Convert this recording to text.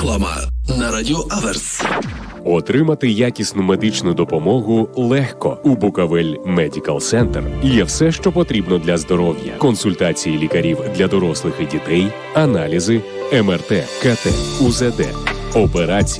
Реклама на Радіо Аверс. Отримати якісну медичну допомогу легко. У Буковель Медикал Центр є все, що потрібно для здоров'я. Консультації лікарів для дорослих і дітей, аналізи, МРТ, КТ, УЗД, операції,